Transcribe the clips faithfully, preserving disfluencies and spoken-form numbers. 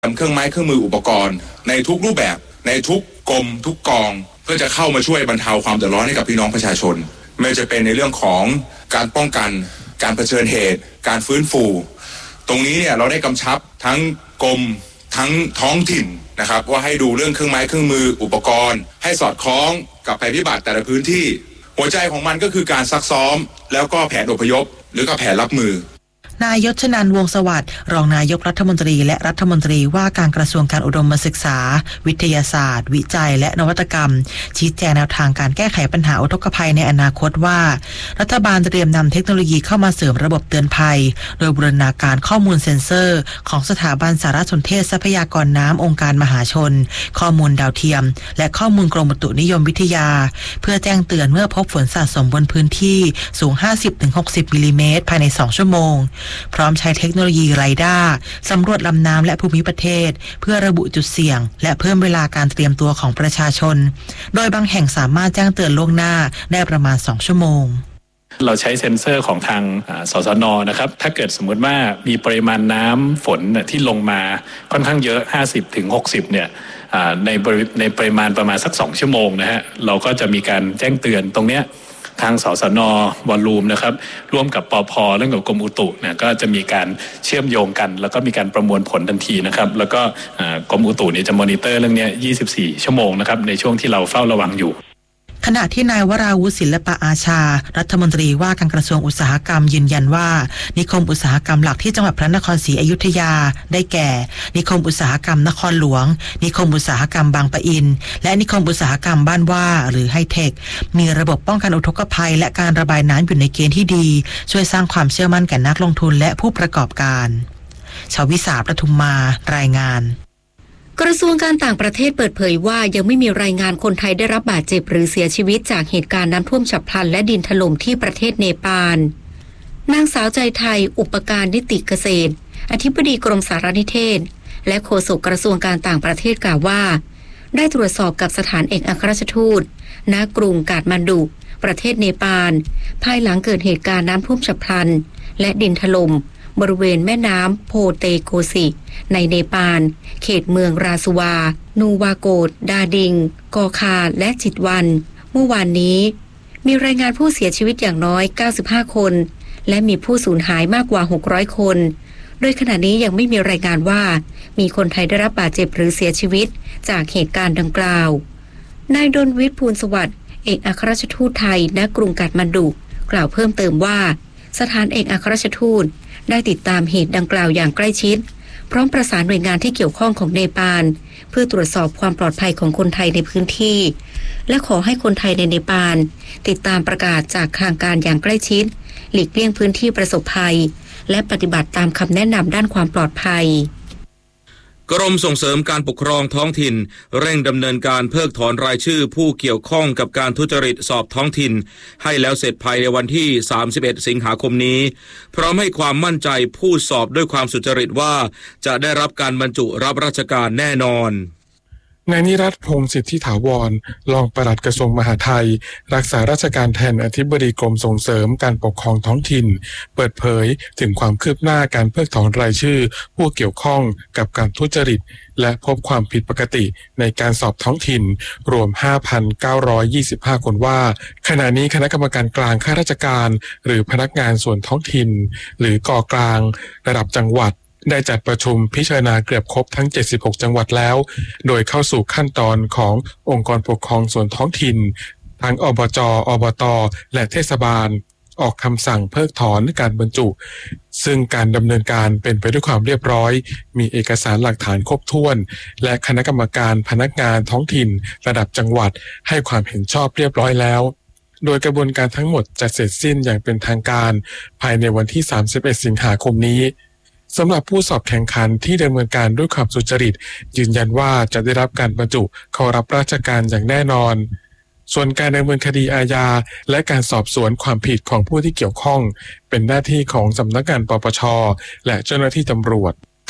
นำเครื่องไม้เครื่องมืออุปกรณ์ในทุกรูปแบบในทุกกรมทุกกองเพื่อจะเข้ามาช่วยบรรเทาความเดือดร้อนให้กับพี่น้องประชาชนไม่ว่าจะเป็นในเรื่องของการป้องกันการเผชิญเหตุการฟื้นฟูตรงนี้เนี่ยเราได้กำชับทั้งกรมทั้งท้องถิ่นนะครับว่าให้ดูเรื่องเครื่องไม้เครื่องมืออุปกรณ์ให้สอดคล้องกับภัยพิบัติแต่ละพื้นที่หัวใจของมันก็คือการซักซ้อมแล้วก็แผนอพยพหรือก็แผนรับมือนายยศนันท์วงศ์สวัสดิ์รองนายกรัฐมนตรีและรัฐมนตรีว่าการกระทรวงการอุดมศึกษาวิทยาศาสตร์วิจัยและนวัตกรรมชี้แจงแนวทางการแก้ไขปัญหาอุทกภัยในอนาคตว่ารัฐบาลเตรียมนำเทคโนโลยีเข้ามาเสริมระบบเตือนภัยโดยบูรณาการข้อมูลเซ็นเซอร์ของสถาบันสารสนเทศทรัพยากรน้ำองค์การมหาชนข้อมูลดาวเทียมและข้อมูลกรมอุตุนิยมวิทยาเพื่อแจ้งเตือนเมื่อพบฝนสะสมบนพื้นที่สูง ห้าสิบถึงหกสิบ มิลลิเมตรภายในสองชั่วโมงพร้อมใช้เทคโนโลยีไรด้าสำรวจลำน้ำและภูมิประเทศเพื่อระบุจุดเสี่ยงและเพิ่มเวลาการเตรียมตัวของประชาชนโดยบางแห่งสามารถแจ้งเตือนล่วงหน้าได้ประมาณสองชั่วโมงเราใช้เซ็นเซอร์ของทางสสน.นะครับถ้าเกิดสมมุติว่ามีปริมาณน้ำฝนที่ลงมาค่อนข้างเยอะ ห้าสิบถึงหกสิบ เนี่ยในในปริมาณประมาณสักสองชั่วโมงนะฮะเราก็จะมีการแจ้งเตือนตรงเนี้ยทางสสน.วอลลุ่มนะครับร่วมกับปภ.เรื่องกับกรมอุตุเนี่ยก็จะมีการเชื่อมโยงกันแล้วก็มีการประมวลผลทันทีนะครับแล้วก็กรมอุตุเนี่ยจะมอนิเตอร์เรื่องนี้ยี่สิบสี่ชั่วโมงนะครับในช่วงที่เราเฝ้าระวังอยู่ขณะที่นายวราวุฒิศิลปะอาชารัฐมนตรีว่าการกระทรวงอุตสาหกรรมยืนยันว่านิคมอุตสาหกรรมหลักที่จังหวัดพระนครศรีอยุธยาได้แก่นิคมอุตสาหกรรมนครหลวงนิคมอุตสาหกรรมบางปะอินและนิคมอุตสาหกรรมบ้านว่าหรือไฮเทคมีระบบป้องกันอุทกภัยและการระบายน้ำอยู่ในเกณฑ์ที่ดีช่วยสร้างความเชื่อมั่นแก่นักลงทุนและผู้ประกอบการชวิสาประทุมมารายงานกระทรวงการต่างประเทศเปิดเผยว่ายังไม่มีรายงานคนไทยได้รับบาดเจ็บหรือเสียชีวิตจากเหตุการณ์น้ำท่วมฉับพลันและดินถล่มที่ประเทศเนปาลนางสาวใจไทยอุปการนิติเกษตรอธิบดีกรมสารนิเทศและโฆษกกระทรวงการต่างประเทศกล่าวว่าได้ตรวจสอบกับสถานเอกอัครราชทูตณกรุงกาฐมานดุประเทศเนปาลภายหลังเกิดเหตุการณ์น้ำท่วมฉับพลันและดินถล่มบริเวณแม่น้ำโพเตโกสิในเนปาลเขตเมืองราสุวานูวาโกดดาดิงกอคาและจิตวันเมื่อวานนี้มีรายงานผู้เสียชีวิตอย่างน้อยเก้าสิบห้าคนและมีผู้สูญหายมากกว่าหกร้อยคนโดยขณะนี้ยังไม่มีรายงานว่ามีคนไทยได้รับบาดเจ็บหรือเสียชีวิตจากเหตุการณ์ดังกล่าวนายดลวิทย์ภูลสวัสดิ์เอกอัครราชทูตไทยณกรุงกาฐมานดุกล่าวเพิ่มเติมว่าสถานเอกอัครราชทูตได้ติดตามเหตุดังกล่าวอย่างใกล้ชิดพร้อมประสานหน่วยงานที่เกี่ยวข้องของเนปาลเพื่อตรวจสอบความปลอดภัยของคนไทยในพื้นที่และขอให้คนไทยในเนปาลติดตามประกาศจากทางการอย่างใกล้ชิดหลีกเลี่ยงพื้นที่ประสบภัยและปฏิบัติตามคำแนะนำด้านความปลอดภัยกรมส่งเสริมการปกครองท้องถิ่นเร่งดำเนินการเพิกถอนรายชื่อผู้เกี่ยวข้องกับการทุจริตสอบท้องถิ่นให้แล้วเสร็จภายในวันที่สามสิบเอ็ดสิงหาคมนี้พร้อมให้ความมั่นใจผู้สอบด้วยความสุจริตว่าจะได้รับการบรรจุรับราชการแน่นอนนายนิรัตน์พงษ์สิทธิถาวรรองปลัดกระทรวงมหาดไทยรักษาราชการแทนอธิบดีกรมส่งเสริมการปกครองท้องถิ่นเปิดเผยถึงความคืบหน้าการเพิกถอนรายชื่อผู้เกี่ยวข้องกับการทุจริตและพบความผิดปกติในการสอบท้องถิ่นรวม ห้าพันเก้าร้อยยี่สิบห้า คนว่าขณะนี้คณะกรรมการกลางข้าราชการหรือพนักงานส่วนท้องถิ่นหรือกกลางระดับจังหวัดได้จัดประชุมพิจารณาเกือบครบทั้งเจ็ดสิบหกจังหวัดแล้วโดยเข้าสู่ขั้นตอนขององค์กรปกครองส่วนท้องถิ่นทั้งอบจ.อบต.และเทศบาลออกคำสั่งเพิกถอนการบรรจุซึ่งการดำเนินการเป็นไปด้วยความเรียบร้อยมีเอกสารหลักฐานครบถ้วนและคณะกรรมการพนักงานท้องถิ่นระดับจังหวัดให้ความเห็นชอบเรียบร้อยแล้วโดยกระบวนการทั้งหมดจะเสร็จสิ้นอย่างเป็นทางการภายในวันที่สามสิบเอ็ดสิงหาคมนี้สำหรับผู้สอบแข่งขันที่ดำเนินการด้วยความสุจริตยืนยันว่าจะได้รับการบรรจุเข้ารับราชการอย่างแน่นอนส่วนการดำเนินคดีอาญาและการสอบสวนความผิดของผู้ที่เกี่ยวข้องเป็นหน้าที่ของสำนักงานปปช.และเจ้าหน้าที่ตำรวจ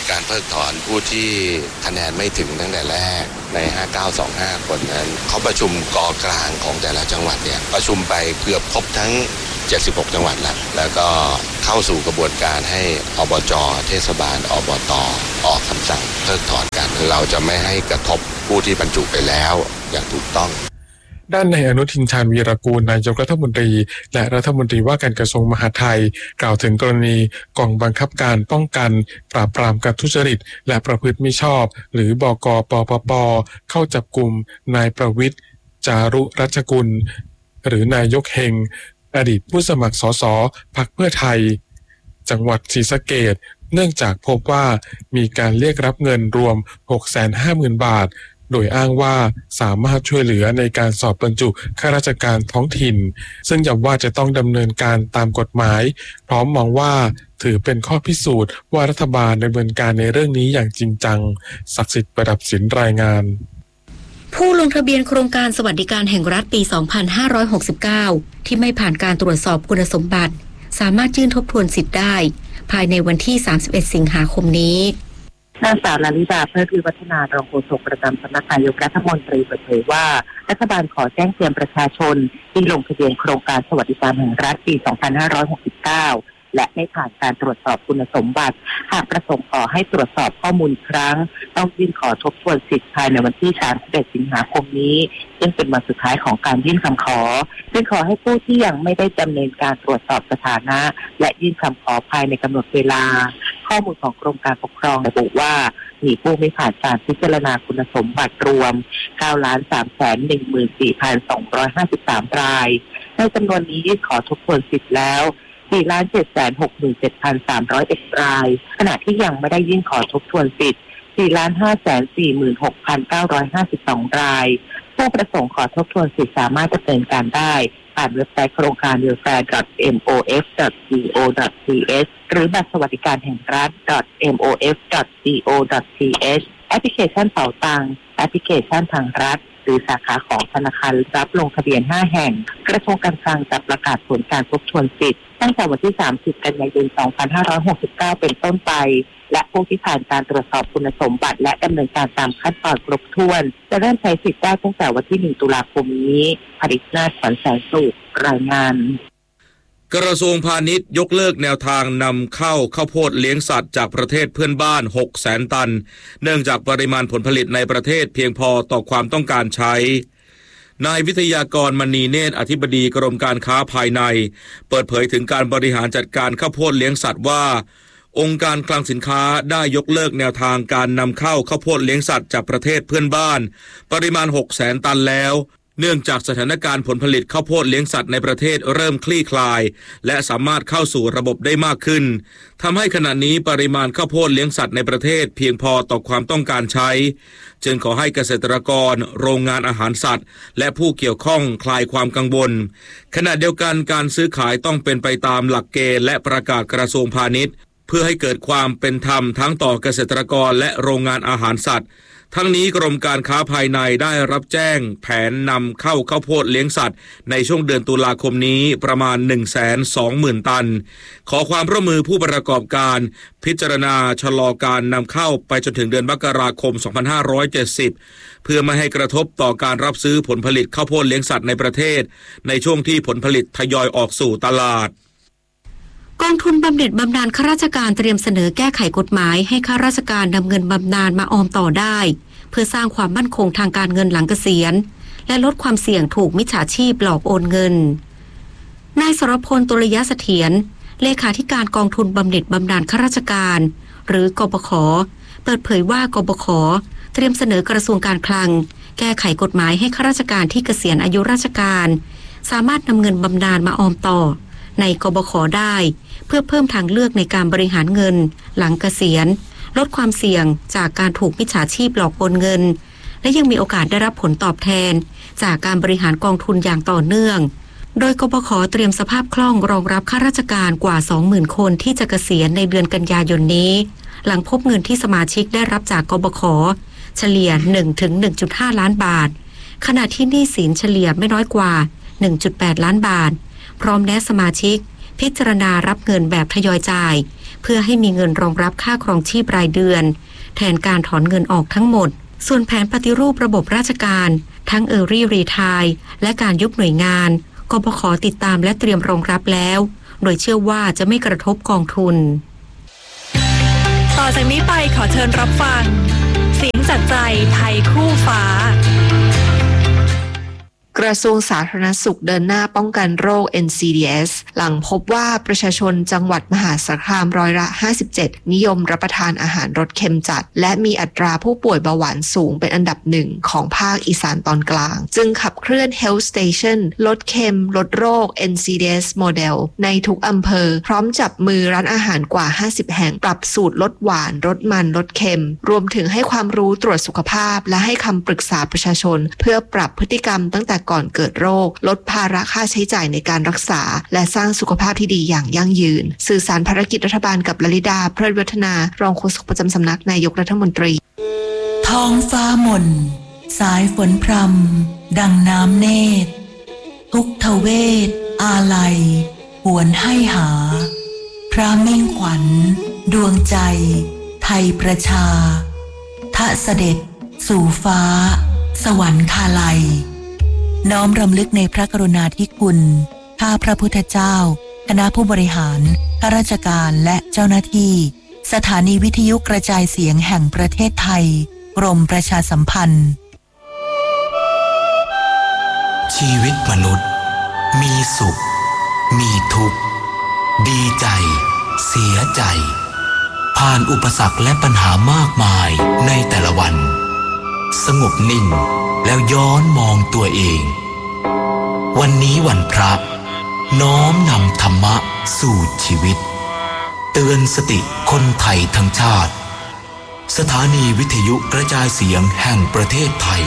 การเพิกถอนผู้ที่คะแนนไม่ถึงตั้งแต่แรกในห้าเก้าสองห้าคนนั้นเขาประชุมกกลางของแต่ละจังหวัดเนี่ยประชุมไปเกือบครบทั้งเจ็ดสิบหกจังหวัดแล้วแล้วก็เข้าสู่กระบวนการให้อบจ.เทศบาลอบต.ออกคำสั่งเพิกถอนกันเราจะไม่ให้กระทบผู้ที่บรรจุไปแล้วอย่างถูกต้องด้านนายอนุทินชาญวีรกูลนายกรัฐมนตรีและรัฐมนตรีว่าการกระทรวงมหาดไทยกล่าวถึงกรณีกองบังคับการป้องกันปราบปรามการทุจริตและประพฤติมิชอบหรือบก.ปปป.เข้าจับกุมนายประวิตรจารุรัชกุลหรือนายกเฮงอดีตผู้สมัครสสพรรคเพื่อไทยจังหวัดศรีสะเกษเนื่องจากพบว่ามีการเรียกรับเงินรวม หกแสนห้าหมื่น บาทโดยอ้างว่าสามารถช่วยเหลือในการสอบบรรจุข้าราชการท้องถิ่นซึ่งย้ำว่าจะต้องดำเนินการตามกฎหมายพร้อมมองว่าถือเป็นข้อพิสูจน์ว่ารัฐบาลดำเนินการในเรื่องนี้อย่างจริงจังศักดิ์สิทธิ์ประดับศิลป์รายงานผู้ลงทะเบียนโครงการสวัสดิการแห่งรัฐปี สองพันห้าร้อยหกสิบเก้า ที่ไม่ผ่านการตรวจสอบคุณสมบัติสามารถยื่นทบทวนสิทธิ์ได้ภายในวันที่ สามสิบเอ็ด สิงหาคมนี้นางสาวลลิดาเพิ่มพิวัฒนารองโฆษกประจำสำนักนายกรัฐมนตรีเปิดเผยว่ารัฐบาลขอแจ้งเตือนประชาชนที่ลงทะเบียนโครงการสวัสดิการแห่งรัฐปี สองพันห้าร้อยหกสิบเก้า และไม่ผ่านการตรวจสอบคุณสมบัติหากประสงค์ขอให้ตรวจสอบข้อมูลครั้งต้องยื่นขอทบทวนสิทธิ์ภายในวันที่ สามสิบเอ็ด สิงหาคมนี้ซึ่งเป็นวันสุดท้ายของการยื่นคำขอจึงขอให้ผู้ที่ยังไม่ได้ดำเนินการตรวจสอบสถานะและยื่นคำขอภายในกำหนดเวลาข้อมูลของกรมการปกครองระบุว่ามีผู้ไม่ผ่านการพิจารณาคุณสมบัติรวม เก้าล้านสามแสนหนึ่งหมื่นสี่พันสองร้อยห้าสิบสาม รายในจำนวนนี้ยื่นขอทบทวนสิทธิ์แล้ว สี่ล้านเจ็ดแสนหกหมื่นเจ็ดพันสามร้อยเอ็ด รายขณะที่ยังไม่ได้ยื่นขอทบทวนสิทธิ์ สี่ล้านห้าแสนสี่หมื่นหกพันเก้าร้อยห้าสิบสอง รายผู้ประสงค์ขอทบทวนสิทธิ์สามารถดำเนินการได้ผ่านเว็บไซต์โครงการ ดับเบิลยู เอฟ เอฟ ดอท เอ็ม โอ เอฟ ดอท ซี โอ ดอท ที เอช หรือบัตรสวัสดิการแห่งรัฐ ดอท เอ็ม โอ เอฟ ดอท ซี โอ ดอท ที เอช แอปพลิเคชันเป๋าตังค์แอปพลิเคชันทางรัฐหรือสาขาของธนาคารรับลงทะเบียนห้าแห่งกระทรวงการคลังจะประกาศผลการทบทวนสิทธิ์ตั้งแต่วันที่สามสิบกันยายนสองพันห้าร้อยหกสิบเก้าเป็นต้นไปและผู้ที่ผ่านการตรวจสอบคุณสมบัติและดำเนินการตามขั้นตอนครบถ้วนจะเริ่มใช้สิทธิ์ได้ตั้งแต่วันที่หนึ่งตุลาคมนี้ผลิตนาถขวัญแสงสุขรายงานกระทรวงพาณิชย์ยกเลิกแนวทางนำเข้าข้าวโพดเลี้ยงสัตว์จากประเทศเพื่อนบ้าน หกแสน ตันเนื่องจากปริมาณผลผลิตในประเทศเพียงพอต่อความต้องการใช้นายวิทยากรมณีเนตรอธิบดีกรมการค้าภายในเปิดเผยถึงการบริหารจัดการข้าวโพดเลี้ยงสัตว์ว่าองค์การคลังสินค้าได้ยกเลิกแนวทางการนำเข้าข้าวโพดเลี้ยงสัตว์จากประเทศเพื่อนบ้านปริมาณ หกแสน ตันแล้วเนื่องจากสถานการณ์ผลผลิตข้าวโพดเลี้ยงสัตว์ในประเทศเริ่มคลี่คลายและสามารถเข้าสู่ระบบได้มากขึ้นทำให้ขณะนี้ปริมาณข้าวโพดเลี้ยงสัตว์ในประเทศเพียงพอต่อความต้องการใช้จึงขอให้เกษตรกรโรงงานอาหารสัตว์และผู้เกี่ยวข้องคลายความกังวลขณะเดียวกันการซื้อขายต้องเป็นไปตามหลักเกณฑ์และประกาศกระทรวงพาณิชย์เพื่อให้เกิดความเป็นธรรมทั้งต่อเกษตรกรและโรงงานอาหารสัตว์ทั้งนี้กรมการค้าภายในได้รับแจ้งแผนนำเข้าข้าวโพดเลี้ยงสัตว์ในช่วงเดือนตุลาคมนี้ประมาณ หนึ่งแสนสองหมื่น ตันขอความร่วมมือผู้ประกอบการพิจารณาชะลอการนำเข้าไปจนถึงเดือนมกราคมสองพันห้าร้อยเจ็ดสิบเพื่อไม่ให้กระทบต่อการรับซื้อผลผลิตข้าวโพดเลี้ยงสัตว์ในประเทศในช่วงที่ผลผลิตทยอยออกสู่ตลาดกองทุนบำเหน็จบำนาญข้าราชการเตรียมเสนอแก้ไขกฎหมายให้ข้าราชการนำเงินบำนาญมาออมต่อได้เพื่อสร้างความมั่นคงทางการเงินหลังเกษียณและลดความเสี่ยงถูกมิจฉาชีพหลอกโอนเงินนายสรพลตุลยเสถียรเลขาธิการกองทุนบำเหน็จบำนาญข้าราชการหรือกบข.เปิดเผยว่ากบข.เตรียมเสนอกระทรวงการคลังแก้ไขกฎหมายให้ข้าราชการที่เกษียณอายุราชการสามารถนำเงินบำนาญมาออมต่อในกบข.ได้เพื่อเพิ่มทางเลือกในการบริหารเงินหลังเกษียณลดความเสี่ยงจากการถูกมิจฉาชีพหลอกโอนเงินและยังมีโอกาสได้รับผลตอบแทนจากการบริหารกองทุนอย่างต่อเนื่องโดยกบข.เตรียมสภาพคล่องรองรับข้าราชการกว่า สองหมื่น คนที่จะเกษียณในเดือนกันยายนนี้หลังพบเงินที่สมาชิกได้รับจากกบข.เฉลี่ย หนึ่งถึงหนึ่งจุดห้า ล้านบาทขณะที่หนี้สินเฉลี่ยไม่น้อยกว่า หนึ่งจุดแปด ล้านบาทพร้อมแนะสมาชิกพิจารณารับเงินแบบทยอยจ่ายเพื่อให้มีเงินรองรับค่าครองชีพรายเดือนแทนการถอนเงินออกทั้งหมดส่วนแผนปฏิรูประบบราชการทั้ง Early Retire และการยุบหน่วยงานกปข.ติดตามและเตรียมรองรับแล้วโดยเชื่อว่าจะไม่กระทบกองทุนต่อจากนี้ไปขอเชิญรับฟังเสียงจากใจไทยคู่ฟ้ากระทรวงสาธารณสุขเดินหน้าป้องกันโรค เอ็น ซี ดี เอส หลังพบว่าประชาชนจังหวัดมหาสารคามร้อยละห้าสิบเจ็ดนิยมรับประทานอาหารรสเค็มจัดและมีอัตราผู้ป่วยเบาหวานสูงเป็นอันดับหนึ่งของภาคอีสานตอนกลางจึงขับเคลื่อน Health Station ลดเค็มลดโรค เอ็น ซี ดี เอส Model ในทุกอำเภอพร้อมจับมือร้านอาหารกว่าห้าสิบแห่งปรับสูตรลดหวานลดมันลดเค็มรวมถึงให้ความรู้ตรวจสุขภาพและให้คำปรึกษาประชาชนเพื่อปรับพฤติกรรมตั้งแต่ก่อนเกิดโรคลดภาระค่าใช้จ่ายในการรักษาและสร้างสุขภาพที่ดีอย่างยั่งยืนสื่อสารภารกิจรัฐบาลกับลลิดาเพลิดวัฒนารองโฆษกประจำสำนักนายกรัฐมนตรีท้องฟ้าหม่นสายฝนพรำดังน้ำเนตรทุกทเวทอาลัยหวนให้หาพระมิ่งขวัญดวงใจไทยประชาทะเสด็จสู่ฟ้าสวรรคาลัยน้อมรำลึกในพระกรุณาธิคุณข้าพระพุทธเจ้าคณะผู้บริหารข้าราชการและเจ้าหน้าที่สถานีวิทยุกระจายเสียงแห่งประเทศไทยกรมประชาสัมพันธ์ชีวิตมนุษย์มีสุขมีทุกข์ดีใจเสียใจผ่านอุปสรรคและปัญหามากมายในแต่ละวันสงบนิ่งแล้วย้อนมองตัวเองวันนี้วันพระน้อมนำธรรมะสู่ชีวิตเตือนสติคนไทยทั้งชาติสถานีวิทยุกระจายเสียงแห่งประเทศไทย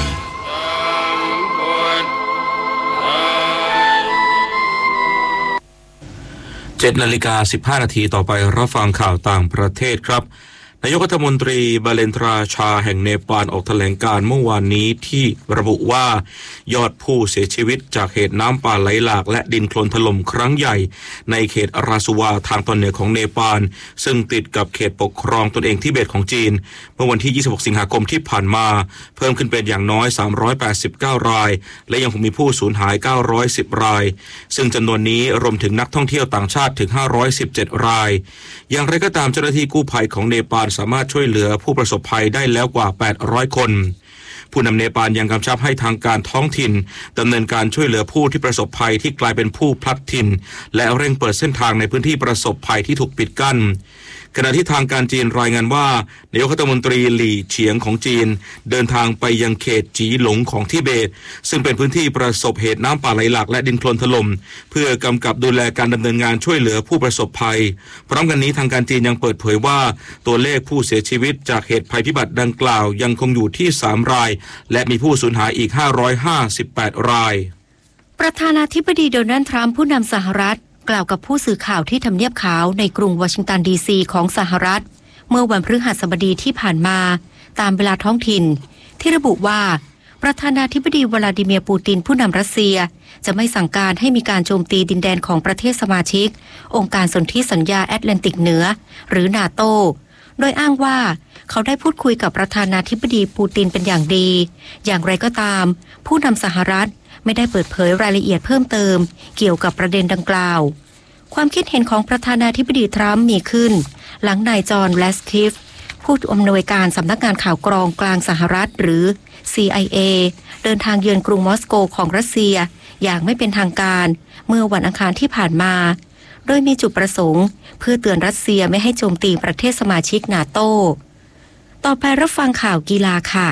เจ็ดนาฬิกาสิบห้านาทีต่อไปรับฟังข่าวต่างประเทศครับนายกรัฐมนตรีบาเลนทราชาแห่งเนปาลออกแถลงการเมื่อวานนี้ที่ระบุว่ายอดผู้เสียชีวิตจากเหตุน้ำป่าไหลหลากและดินโคลนถล่มครั้งใหญ่ในเขตราสุวาทางตอนเหนือของเนปาลซึ่งติดกับเขตปกครองตนเองทิเบตของจีนเมื่อวันที่ยี่สิบหกสิงหาคมที่ผ่านมาเพิ่มขึ้นเป็นอย่างน้อยสามร้อยแปดสิบเก้ารายและยังคงมีผู้สูญหายเก้าร้อยสิบรายซึ่งจำนวนนี้รวมถึงนักท่องเที่ยวต่างชาติถึงห้าร้อยสิบเจ็ดรายอย่างไรก็ตามเจ้าหน้าที่กู้ภัยของเนปาลสามารถช่วยเหลือผู้ประสบภัยได้แล้วกว่าแปดร้อยคนผู้นำเนปาลยังกำชับให้ทางการท้องถิ่นดำเนินการช่วยเหลือผู้ที่ประสบภัยที่กลายเป็นผู้พลัดถิ่นและเร่งเปิดเส้นทางในพื้นที่ประสบภัยที่ถูกปิดกั้นขณะที่ทางการจีนรายงานว่านายกรัฐมนตรีหลี่เฉียงของจีนเดินทางไปยังเขตจีหลงของทิเบตซึ่งเป็นพื้นที่ประสบเหตุน้ำป่าไหลหลากและดินโคลนถล่มเพื่อกำกับดูแลการดำเนินงานช่วยเหลือผู้ประสบภัยพร้อมกันนี้ทางการจีนยังเปิดเผยว่าตัวเลขผู้เสียชีวิตจากเหตุภัยพิบัติดังกล่าวยังคงอยู่ที่สามรายและมีผู้สูญหายอีกห้าร้อยห้าสิบแปดรายประธานาธิบดีโดนัลด์ทรัมป์ผู้นำสหรัฐกล่าวกับผู้สื่อข่าวที่ทำเนียบขาวในกรุงวอชิงตันดีซีของสหรัฐเมื่อวันพฤหัสบดีที่ผ่านมาตามเวลาท้องถิ่นที่ระบุว่าประธานาธิบดีวลาดิเมียร์ปูตินผู้นำรัสเซียจะไม่สั่งการให้มีการโจมตีดินแดนของประเทศสมาชิกองค์การสนธิสัญญาแอตแลนติกเหนือหรือนาโตโดยอ้างว่าเขาได้พูดคุยกับประธานาธิบดีปูตินเป็นอย่างดีอย่างไรก็ตามผู้นำสหรัฐไม่ได้เปิดเผยรายละเอียดเพิ่มเติมเกี่ยวกับประเด็นดังกล่าวความคิดเห็นของประธานาธิบดีทรัมป์มีขึ้นหลังนายจอห์นแลสคิฟผู้อำนวยการสำนักงานข่าวกรองกลางสหรัฐหรือ ซี ไอ เอ เดินทางเยือนกรุงมอสโกของรัสเซียอย่างไม่เป็นทางการเมื่อวันอังคารที่ผ่านมาโดยมีจุดประสงค์เพื่อเตือนรัสเซียไม่ให้โจมตีประเทศสมาชิกนาโตต่อไปรับฟังข่าวกีฬาค่ะ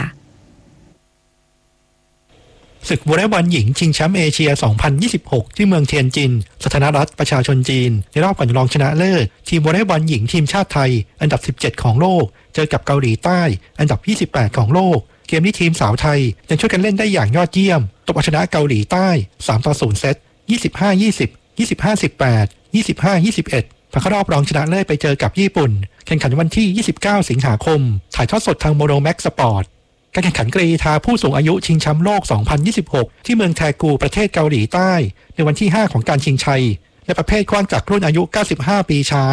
ศึกวอลเลย์บอลหญิงชิงแชมป์เอเชีย สองพันยี่สิบหก ที่เมืองเทียนจินสาธารณรัฐประชาชนจีนในรอบก่อนรองชนะเลิศทีมวอลเลย์บอลหญิงทีมชาติไทยอันดับสิบเจ็ดของโลกเจอกับเกาหลีใต้อันดับยี่สิบแปดของโลกเกมนี้ทีมสาวไทยยังช่วยกันเล่นได้อย่างยอดเยี่ยมตบเอาชนะเกาหลีใต้สามต่อศูนย์เซต ยี่สิบห้า ยี่สิบ ยี่สิบห้า สิบแปด ยี่สิบห้า ยี่สิบเอ็ดผ่านเข้ารอบรองชนะเลิศไปเจอกับญี่ปุ่นแข่งขันวันที่ยี่สิบเก้าสิงหาคมถ่ายทอดสดทางโมโนแม็กสปอร์ตการแข่งขันกรีฑาผู้สูงอายุชิงแชมป์โลก สองพันยี่สิบหก ที่เมืองแทกูประเทศเกาหลีใต้ในวันที่ห้าของการชิงชัยในประเภทกว้างจากรุ่นอายุเก้าสิบห้าปีชายค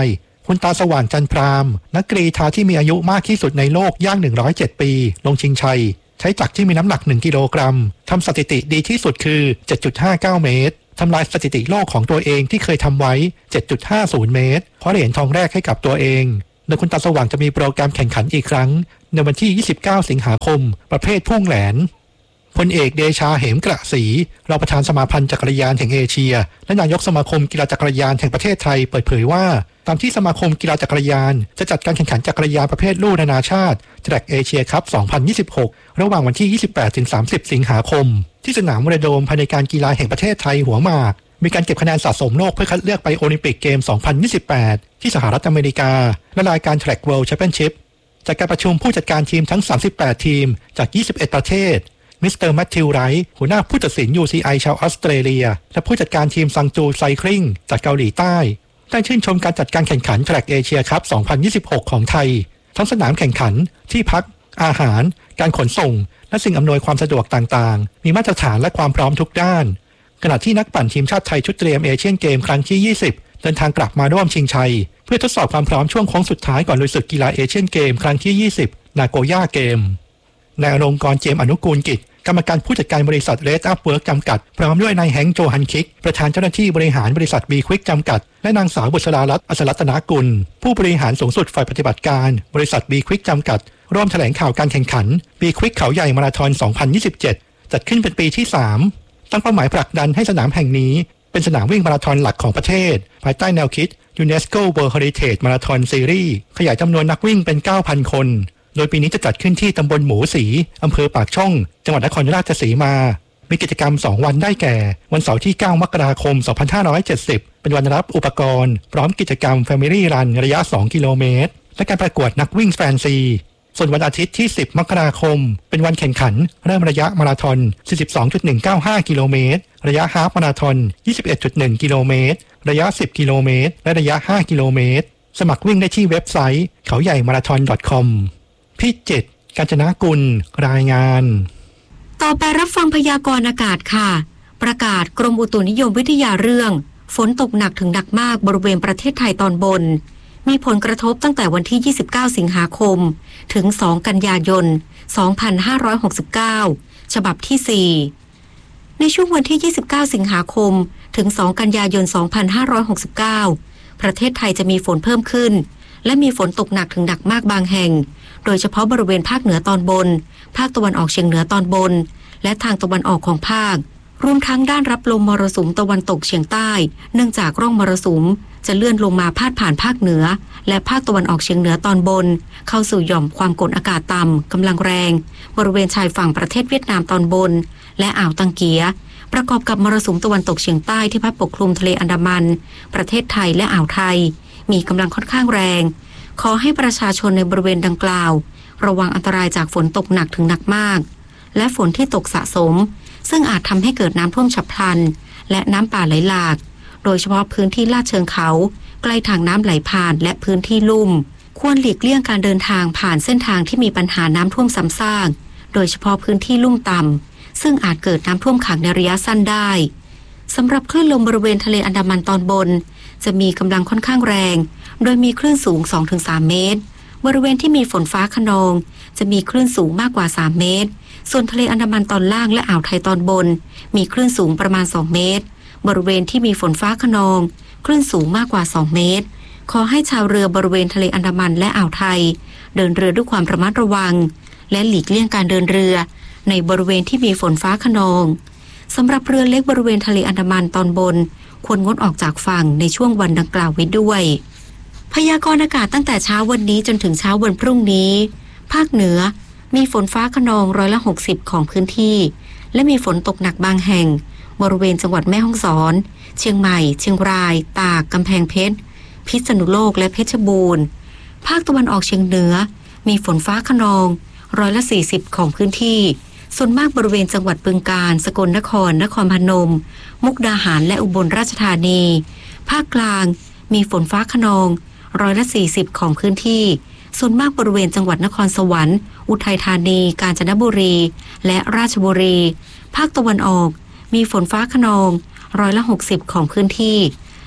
คุณตาสว่างจันทร์พรามนักกรีฑาที่มีอายุมากที่สุดในโลกย่างหนึ่งร้อยเจ็ดปีลงชิงชัยใช้จักรที่มีน้ำหนักหนึ่งกิโลกรัมทำสถิติดีที่สุดคือ เจ็ดจุดห้าเก้า เมตรทำลายสถิติโลกของตัวเองที่เคยทำไว้ เจ็ดจุดห้าศูนย์ เมตรคว้าเหรียญทองแรกให้กับตัวเองโดยคุณตาสว่างจะมีโปรแกรมแข่งขันอีกครั้งในวันที่ยี่สิบเก้าสิงหาคมประเภทพุ่งแหลนพลเอกเดชาเหมกระศรีรองประธานสมาพันธ์จักรยานแห่งเอเชียและนายกสมาคมกีฬาจักรยานแห่งประเทศไทยเปิดเผยว่าตามที่สมาคมกีฬาจักรยานจะจัดการแข่งขันจักรยานประเภทลู่นานาชาติ Track Asia Cup สองพันยี่สิบหกระหว่างวันที่ ยี่สิบแปดถึงสามสิบ สิงหาคมที่สนามวอลเลย์โดมภายในการกีฬาแห่งประเทศไทยหัวหมากมีการเก็บคะแนนสะสมโลกเพื่อคัดเลือกไปโอลิมปิกเกม สองพันยี่สิบแปด ที่สหรัฐอเมริกาและรายการ Track World Championship จากการประชุมผู้จัดการทีมทั้งสามสิบแปดทีมจากยี่สิบเอ็ดประเทศมิสเตอร์แมทธิวไรท์หัวหน้าผู้ตัดสิน ยู ซี ไอ ชาวออสเตรเลียและผู้จัดการทีมซังจูไซคลิงจากเกาหลีใต้ได้ชื่นชมการจัดการแข่งขัน Track Asia Cup สองพันยี่สิบหกของไทยทั้งสนามแข่งขันที่พักอาหารการขนส่งและสิ่งอำนวยความสะดวกต่างๆมีมาตรฐานและความพร้อมทุกด้านขณะที่นักปั่นทีมชาติไทยชุดเตรียมเอเชียนเกมครั้งที่ยี่สิบเดินทางกลับมาร่วมชิงชัยเพื่อทดสอบความพร้อมช่วงโค้งสุดท้ายก่อนลุยศึกกีฬาเอเชียนเกมครั้งที่ยี่สิบนาโกย่าเกมนายอลงกรณ์เจมส์อนุกูลกิจกรรมการผู้จัดการบริษัท Red Up Work จำกัดพร้อมด้วยนายแฮงค์โจฮันคิกประธานเจ้าหน้าที่บริหารบริษัท B Quick จำกัดและนางสาวบุษรารัตน์อัศรัตนกุลผู้บริหารสูงสุดฝ่ายปฏิบัติการบริษัท B Quick จำกัดร่วมแถลงข่าวการแข่งขัน B Quick เขาใหญ่มาราธอน สองพันยี่สิบเจ็ด จัดขึ้นเป็นปีที่สามตั้งเป้าหมายผลักดันให้สนามแห่งนี้เป็นสนามวิ่งมาราธอนหลักของประเทศภายใต้แนวคิด UNESCO World Heritage Marathon Series ขยายจำนวนนักวิ่งเป็น เก้าพัน คนโดยปีนี้จะจัดขึ้นที่ตำบลหมูสีอำเภอปากช่องจังหวัดนครราชสีมามีกิจกรรมสองวันได้แก่วันเสาร์ที่เก้ามกราคมสองพันห้าร้อยเจ็ดสิบเป็นวันรับอุปกรณ์พร้อมกิจกรรม Family Run ระยะสองกิโลเมตรและการประกวดนักวิ่งแฟนซีส่วนวันอาทิตย์ที่สิบมกราคมเป็นวันแข่งขันเริ่มระยะมาราธอน สี่สิบสองจุดหนึ่งเก้าห้า กิโลเมตรระยะฮาล์ฟมาราธอน ยี่สิบเอ็ดจุดหนึ่ง กิโลเมตรระยะสิบกิโลเมตรและระยะห้ากิโลเมตรสมัครวิ่งได้ที่เว็บไซต์เขาใหญ่มาราธอน .com พิจิตร กาญจนกุลรายงานต่อไปรับฟังพยากรณ์อากาศค่ะประกาศกรมอุตุนิยมวิทยาเรื่องฝนตกหนักถึงหนักมากบริเวณประเทศไทยตอนบนมีผลกระทบตั้งแต่วันที่ยี่สิบเก้าสิงหาคมถึงสองกันยายนสองพันห้าร้อยหกสิบเก้าฉบับที่สี่ในช่วงวันที่ยี่สิบเก้าสิงหาคมถึงสองกันยายนสองพันห้าร้อยหกสิบเก้าประเทศไทยจะมีฝนเพิ่มขึ้นและมีฝนตกหนักถึงหนักมากบางแห่งโดยเฉพาะบริเวณภาคเหนือตอนบนภาคตะวันออกเฉียงเหนือตอนบนและทางตะวันออกของภาครวมทั้งด้านรับลมมรสุมตะวันตกเฉียงใต้เนื่องจากร่องมรสุมจะเลื่อนลงมาพาดผ่านภาคเหนือและภาคตะวันออกเฉียงเหนือตอนบนเข้าสู่หย่อมความกดอากาศต่ำกำลังแรงบริเวณชายฝั่งประเทศเวียดนามตอนบนและอ่าวตังเกียประกอบกับมรสุมตะวันตกเฉียงใต้ที่พัดปกคลุมทะเลอันดามันประเทศไทยและอ่าวไทยมีกำลังค่อนข้างแรงขอให้ประชาชนในบริเวณดังกล่าวระวังอันตรายจากฝนตกหนักถึงหนักมากและฝนที่ตกสะสมซึ่งอาจทำให้เกิดน้ำท่วมฉับพลันและน้ำป่าไหลหลากโดยเฉพาะพื้นที่ลาดเชิงเขาใกล้ทางน้ำไหลผ่านและพื้นที่ลุ่มควรหลีกเลี่ยงการเดินทางผ่านเส้นทางที่มีปัญหาน้ำท่วมซ้ำซากโดยเฉพาะพื้นที่ลุ่มต่ำซึ่งอาจเกิดน้ำท่วมขังในระยะสั้นได้สำหรับคลื่นลมบริเวณทะเลอันดามันตอนบนจะมีกำลังค่อนข้างแรงโดยมีคลื่นสูง สองถึงสาม เมตรบริเวณที่มีฝนฟ้าคะนองจะมีคลื่นสูงมากกว่าสามเมตรส่วนทะเลอันดามันตอนล่างและอ่าวไทยตอนบนมีคลื่นสูงประมาณสองเมตรบริเวณที่มีฝนฟ้าคะนองคลื่นสูงมากกว่าสองเมตรขอให้ชาวเรือบริเวณทะเลอันดามันและอ่าวไทยเดินเรือด้วยความระมัดระวังและหลีกเลี่ยงการเดินเรือในบริเวณที่มีฝนฟ้าคะนองสำหรับเรือเล็กบริเวณทะเลอันดามันตอนบนควรงดออกจากฝั่งในช่วงวันดังกล่าวไว้ด้วยพยากรณ์อากาศตั้งแต่เช้าวันนี้จนถึงเช้าวันพรุ่งนี้ภาคเหนือมีฝนฟ้าคะนองร้อยละหกสิบของพื้นที่และมีฝนตกหนักบางแห่งบริเวณจังหวัดแม่ฮ่องสอนเชียงใหม่เชียงรายตากกำแพงเพชรพิษณุโลกและเพชรบูรณ์ภาคตะวันออกเฉียงเหนือมีฝนฟ้าคะนองร้อยละสี่สิบของพื้นที่ส่วนมากบริเวณจังหวัดบึงกาฬสกลนครนครพนมมุกดาหารและอุบลราชธานีภาคกลางมีฝนฟ้าคะนองร้อยละสี่สิบของพื้นที่ส่วนมากบริเวณจังหวัดนครสวรรค์อุทัยธานีกาญจนบุรีและราชบุรีภาคตะวันออกมีฝนฟ้าคะนองร้อยละหกสิบของพื้นที่